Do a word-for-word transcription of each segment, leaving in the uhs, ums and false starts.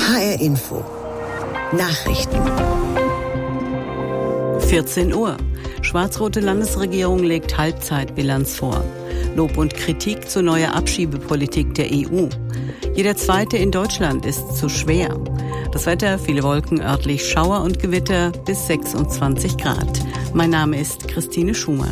H R Info. Nachrichten. vierzehn Uhr. Schwarz-rote Landesregierung legt Halbzeitbilanz vor. Lob und Kritik zu neuer Abschiebepolitik der E U. Jeder Zweite in Deutschland ist zu schwer. Das Wetter, viele Wolken, örtlich Schauer und Gewitter bis sechsundzwanzig Grad. Mein Name ist Christine Schumann.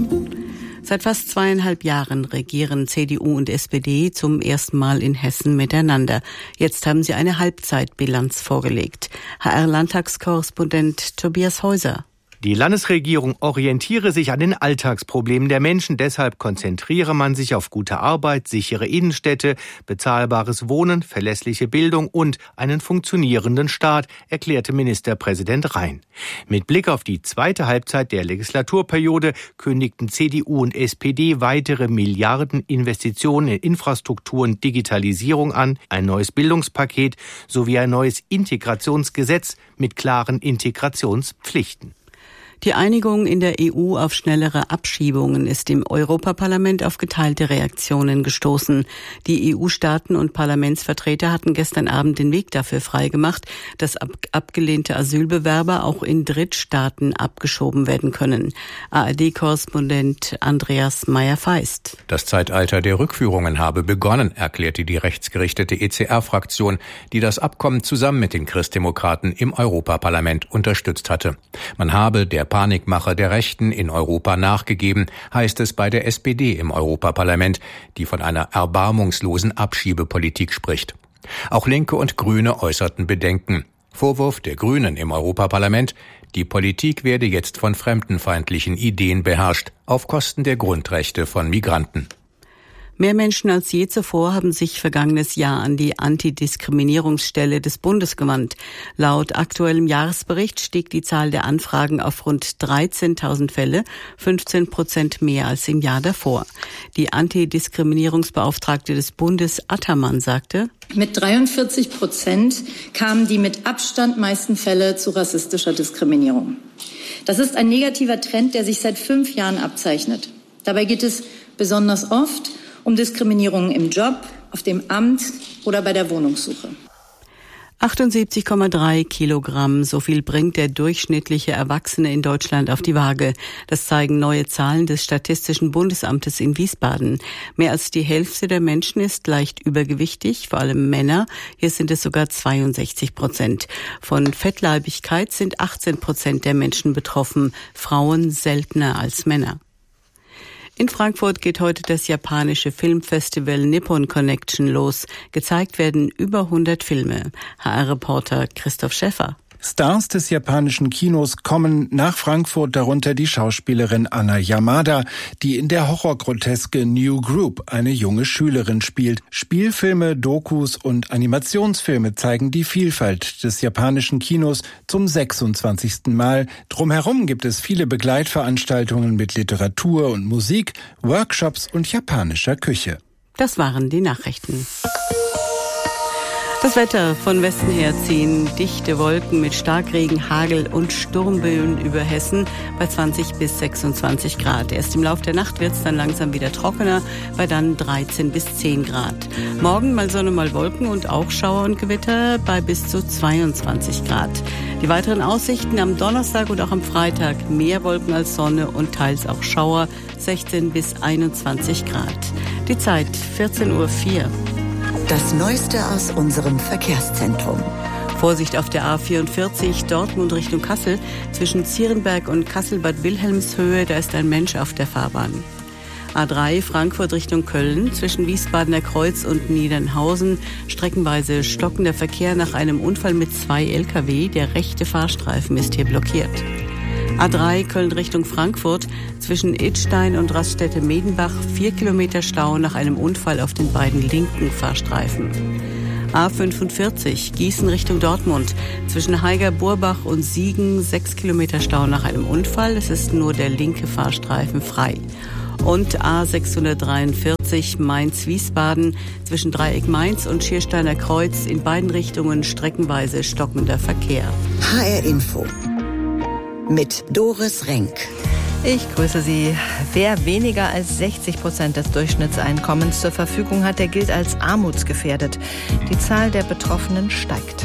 Seit fast zweieinhalb Jahren regieren C D U und S P D zum ersten Mal in Hessen miteinander. Jetzt haben sie eine Halbzeitbilanz vorgelegt. H R-Landtagskorrespondent Tobias Häuser. Die Landesregierung orientiere sich an den Alltagsproblemen der Menschen. Deshalb konzentriere man sich auf gute Arbeit, sichere Innenstädte, bezahlbares Wohnen, verlässliche Bildung und einen funktionierenden Staat, erklärte Ministerpräsident Rhein. Mit Blick auf die zweite Halbzeit der Legislaturperiode kündigten C D U und S P D weitere Milliardeninvestitionen in Infrastruktur und Digitalisierung an, ein neues Bildungspaket sowie ein neues Integrationsgesetz mit klaren Integrationspflichten. Die Einigung in der E U auf schnellere Abschiebungen ist im Europaparlament auf geteilte Reaktionen gestoßen. Die E U-Staaten und Parlamentsvertreter hatten gestern Abend den Weg dafür freigemacht, dass ab- abgelehnte Asylbewerber auch in Drittstaaten abgeschoben werden können. A R D-Korrespondent Andreas Meyer-Feist. Das Zeitalter der Rückführungen habe begonnen, erklärte die rechtsgerichtete E C R-Fraktion, die das Abkommen zusammen mit den Christdemokraten im Europaparlament unterstützt hatte. Man habe der Panikmache der Rechten in Europa nachgegeben, heißt es bei der S P D im Europaparlament, die von einer erbarmungslosen Abschiebepolitik spricht. Auch Linke und Grüne äußerten Bedenken. Vorwurf der Grünen im Europaparlament: Die Politik werde jetzt von fremdenfeindlichen Ideen beherrscht, auf Kosten der Grundrechte von Migranten. Mehr Menschen als je zuvor haben sich vergangenes Jahr an die Antidiskriminierungsstelle des Bundes gewandt. Laut aktuellem Jahresbericht stieg die Zahl der Anfragen auf rund dreizehntausend Fälle, fünfzehn Prozent mehr als im Jahr davor. Die Antidiskriminierungsbeauftragte des Bundes Attermann sagte: Mit dreiundvierzig Prozent kamen die mit Abstand meisten Fälle zu rassistischer Diskriminierung. Das ist ein negativer Trend, der sich seit fünf Jahren abzeichnet. Dabei geht es besonders oft um Diskriminierung im Job, auf dem Amt oder bei der Wohnungssuche. achtundsiebzig Komma drei Kilogramm, so viel bringt der durchschnittliche Erwachsene in Deutschland auf die Waage. Das zeigen neue Zahlen des Statistischen Bundesamtes in Wiesbaden. Mehr als die Hälfte der Menschen ist leicht übergewichtig, vor allem Männer. Hier sind es sogar zweiundsechzig Prozent. Von Fettleibigkeit sind achtzehn Prozent der Menschen betroffen, Frauen seltener als Männer. In Frankfurt geht heute das japanische Filmfestival Nippon Connection los. Gezeigt werden über hundert Filme. H R-Reporter Christoph Schäffer. Stars des japanischen Kinos kommen nach Frankfurt, darunter die Schauspielerin Anna Yamada, die in der Horrorgroteske New Group eine junge Schülerin spielt. Spielfilme, Dokus und Animationsfilme zeigen die Vielfalt des japanischen Kinos zum sechsundzwanzigsten Mal. Drumherum gibt es viele Begleitveranstaltungen mit Literatur und Musik, Workshops und japanischer Küche. Das waren die Nachrichten. Das Wetter: von Westen her ziehen dichte Wolken mit Starkregen, Hagel und Sturmböen über Hessen bei zwanzig bis sechsundzwanzig Grad. Erst im Laufe der Nacht wird es dann langsam wieder trockener, bei dann dreizehn bis zehn Grad. Morgen mal Sonne, mal Wolken und auch Schauer und Gewitter bei bis zu zweiundzwanzig Grad. Die weiteren Aussichten: am Donnerstag und auch am Freitag mehr Wolken als Sonne und teils auch Schauer, sechzehn bis einundzwanzig Grad. Die Zeit vierzehn Uhr vier. Das Neueste aus unserem Verkehrszentrum. Vorsicht auf der A vierundvierzig, Dortmund Richtung Kassel. Zwischen Zierenberg und Kassel-Bad Wilhelmshöhe, da ist ein Mensch auf der Fahrbahn. A drei, Frankfurt Richtung Köln. Zwischen Wiesbadener Kreuz und Niedernhausen streckenweise stockender Verkehr nach einem Unfall mit zwei L K W. Der rechte Fahrstreifen ist hier blockiert. A drei, Köln Richtung Frankfurt. Zwischen Idstein und Raststätte-Medenbach vier Kilometer Stau nach einem Unfall auf den beiden linken Fahrstreifen. A fünfundvierzig, Gießen Richtung Dortmund. Zwischen Haiger-Burbach und Siegen sechs Kilometer Stau nach einem Unfall. Es ist nur der linke Fahrstreifen frei. Und A sechshundertdreiundvierzig, Mainz-Wiesbaden. Zwischen Dreieck Mainz und Schiersteiner Kreuz in beiden Richtungen streckenweise stockender Verkehr. H R Info mit Doris Renk. Ich grüße Sie. Wer weniger als sechzig Prozent des Durchschnittseinkommens zur Verfügung hat, der gilt als armutsgefährdet. Die Zahl der Betroffenen steigt.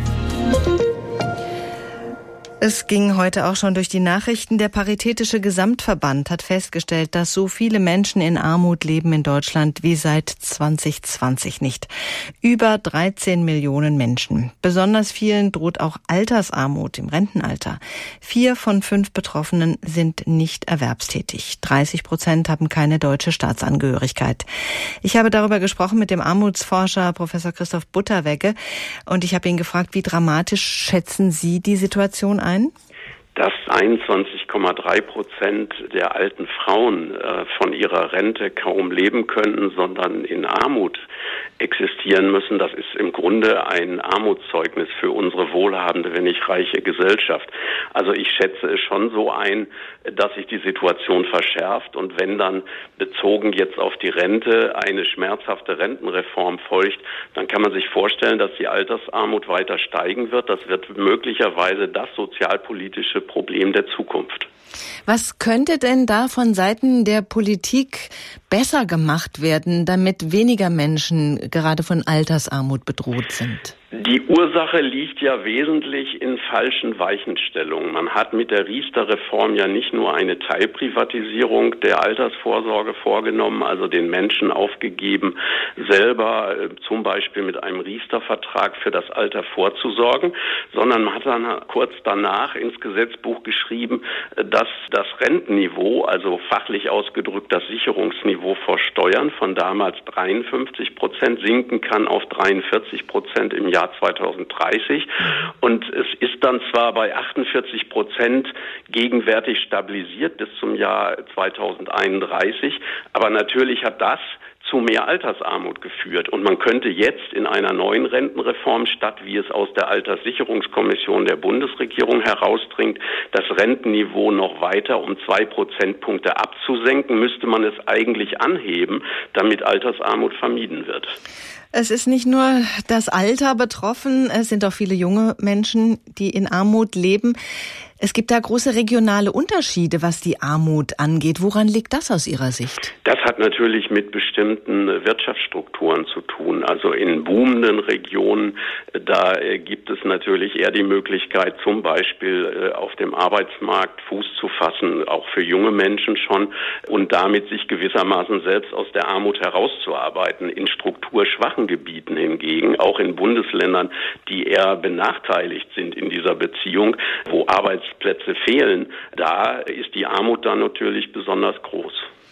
Es ging heute auch schon durch die Nachrichten. Der Paritätische Gesamtverband hat festgestellt, dass so viele Menschen in Armut leben in Deutschland wie seit zwanzig zwanzig nicht. Über dreizehn Millionen Menschen. Besonders vielen droht auch Altersarmut im Rentenalter. Vier von fünf Betroffenen sind nicht erwerbstätig. dreißig Prozent haben keine deutsche Staatsangehörigkeit. Ich habe darüber gesprochen mit dem Armutsforscher Professor Christoph Butterwegge und ich habe ihn gefragt, wie dramatisch schätzen Sie die Situation ein? Dass einundzwanzig Komma drei Prozent der alten Frauen äh, von ihrer Rente kaum leben könnten, sondern in Armut existieren müssen, das ist im Grunde ein Armutszeugnis für unsere wohlhabende, wenn nicht reiche Gesellschaft. Also ich schätze es schon so ein, dass sich die Situation verschärft und wenn dann bezogen jetzt auf die Rente eine schmerzhafte Rentenreform folgt, dann kann man sich vorstellen, dass die Altersarmut weiter steigen wird. Das wird möglicherweise das sozialpolitische Problem der Zukunft. Was könnte denn da von Seiten der Politik besser gemacht werden, damit weniger Menschen gerade von Altersarmut bedroht sind? Die Ursache liegt ja wesentlich in falschen Weichenstellungen. Man hat mit der Riester-Reform ja nicht nur eine Teilprivatisierung der Altersvorsorge vorgenommen, also den Menschen aufgegeben, selber äh, zum Beispiel mit einem Riester-Vertrag für das Alter vorzusorgen, sondern man hat dann kurz danach ins Gesetzbuch geschrieben, dass das Rentenniveau, also fachlich ausgedrückt das Sicherungsniveau vor Steuern von damals dreiundfünfzig Prozent sinken kann auf dreiundvierzig Prozent im Jahr zweitausenddreißig. Und es ist dann zwar bei achtundvierzig Prozent gegenwärtig stabilisiert bis zum Jahr zweitausendeinunddreißig, aber natürlich hat das zu mehr Altersarmut geführt. Und man könnte jetzt in einer neuen Rentenreform, statt wie es aus der Alterssicherungskommission der Bundesregierung herausdringt, das Rentenniveau noch weiter um zwei Prozentpunkte abzusenken, müsste man es eigentlich anheben, damit Altersarmut vermieden wird. Es ist nicht nur das Alter betroffen, es sind auch viele junge Menschen, die in Armut leben. Es gibt da große regionale Unterschiede, was die Armut angeht. Woran liegt das aus Ihrer Sicht? Das hat natürlich mit bestimmten Wirtschaftsstrukturen zu tun. Also in boomenden Regionen, da gibt es natürlich eher die Möglichkeit, zum Beispiel auf dem Arbeitsmarkt Fuß zu fassen, auch für junge Menschen schon, und damit sich gewissermaßen selbst aus der Armut herauszuarbeiten. In strukturschwachen Gebieten hingegen, auch in Bundesländern, die eher benachteiligt sind in dieser Beziehung, wo Arbeitsplätze fehlen, da ist die Armut dann natürlich besonders groß.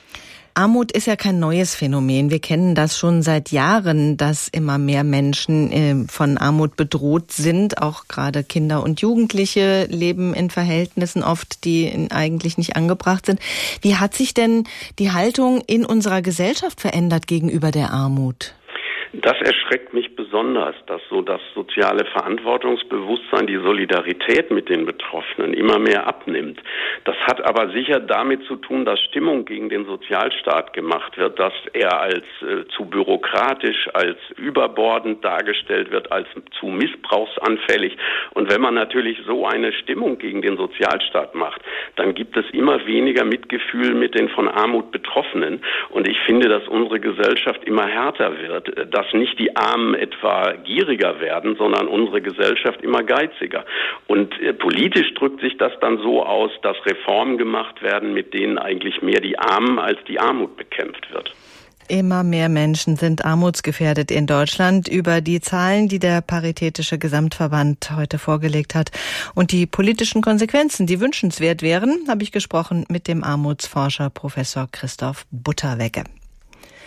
Armut ist ja kein neues Phänomen. Wir kennen das schon seit Jahren, dass immer mehr Menschen äh, von Armut bedroht sind. Auch gerade Kinder und Jugendliche leben in Verhältnissen oft, die eigentlich nicht angebracht sind. Wie hat sich denn die Haltung in unserer Gesellschaft verändert gegenüber der Armut? Das erschreckt mich besonders, dass so das soziale Verantwortungsbewusstsein, die Solidarität mit den Betroffenen immer mehr abnimmt. Das hat aber sicher damit zu tun, dass Stimmung gegen den Sozialstaat gemacht wird, dass er als äh, zu bürokratisch, als überbordend dargestellt wird, als zu missbrauchsanfällig. Und wenn man natürlich so eine Stimmung gegen den Sozialstaat macht, dann gibt es immer weniger Mitgefühl mit den von Armut Betroffenen. Und ich finde, dass unsere Gesellschaft immer härter wird, dass nicht die Armen etwa gieriger werden, sondern unsere Gesellschaft immer geiziger. Und äh, politisch drückt sich das dann so aus, dass Reformen gemacht werden, mit denen eigentlich mehr die Armen als die Armut bekämpft wird. Immer mehr Menschen sind armutsgefährdet in Deutschland. Über die Zahlen, die der Paritätische Gesamtverband heute vorgelegt hat und die politischen Konsequenzen, die wünschenswert wären, habe ich gesprochen mit dem Armutsforscher Professor Christoph Butterwegge.